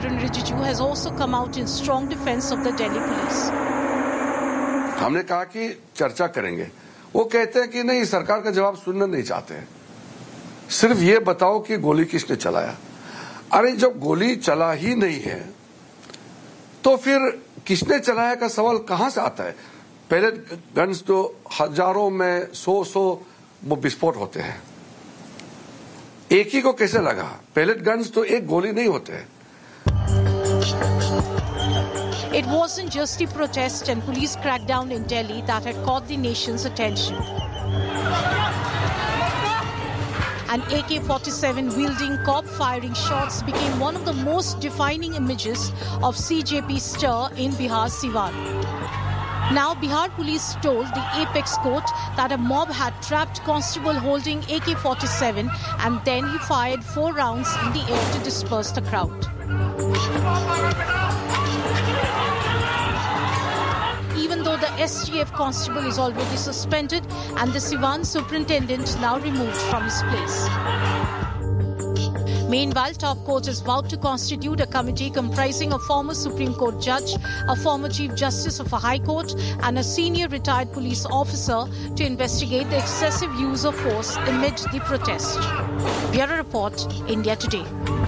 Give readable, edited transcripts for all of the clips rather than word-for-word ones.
Kiren Rijiju has also come out in strong defense of the Delhi police. हमने कहा कि चर्चा करेंगे, वो कहते हैं कि नहीं, सरकार का जवाब सुनना नहीं चाहते हैं, सिर्फ ये बताओ कि गोली किसने चलाया। अरे जब गोली चला ही नहीं है तो फिर किसने चलाया का सवाल कहां से आता है। पहले गन्स तो हजारों में सौ वो विस्फोट होते हैं, एक ही को कैसे लगा। पैलेट गन्स तो एक गोली नहीं होते हैं। It wasn't just the protest and police crackdown in Delhi that had caught the nation's attention. An AK-47 wielding cop firing shots became one of the most defining images of CJP stir in Bihar's Siwan. Now, Bihar police told the Apex court that a mob had trapped constable holding AK-47 and then he fired 4 rounds in the air to disperse the crowd. Even though the SGF constable is already suspended and the Siwan superintendent now removed from his place. Meanwhile, top court has vowed to constitute a committee comprising a former Supreme Court judge, a former Chief Justice of a High Court, and a senior retired police officer to investigate the excessive use of force amid the protest. Bureau Report, India Today.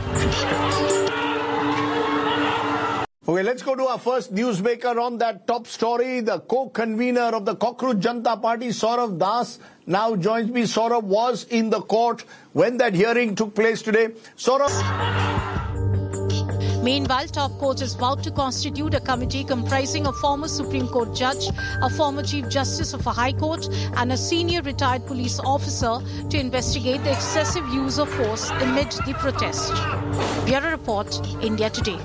Okay, let's go to our first newsmaker on that top story. The co-convener of the Cockroach Janata Party, Saurav Das, now joins me. Saurav was in the court when that hearing took place today. Saurav. Meanwhile, top court has vowed to constitute a committee comprising a former Supreme Court judge, a former Chief Justice of a High Court, and a senior retired police officer to investigate the excessive use of force amid the protest. Bureau Report, India Today.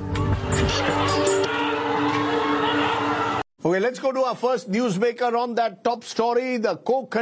Okay, let's go to our first newsmaker on that top story. The